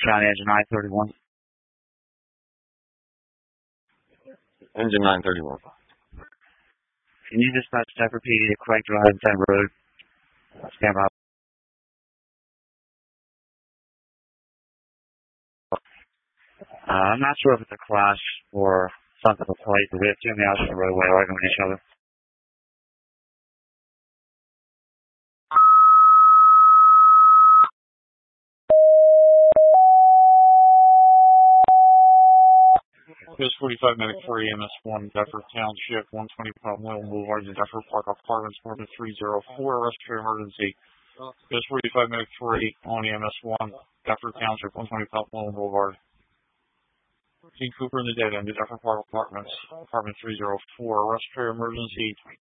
County Engine 931. Engine 931. Can you dispatch Depot PD to Craig Drive, Fen Road? Stand by. I'm not sure if it's a clash or something with plate, but we have two males on the roadway arguing with each other. This 45 Medic 4 EMS1, Deptford Township, 120 Palm Boulevard, the Deptford Park Apartments, Apartment 304, rescue emergency. This 45 Medic 4 on EMS1, Deptford Township, 120 Palm Boulevard. Gene Cooper in the dead end, the Deptford Park Apartments, Apartment 304, rescue emergency.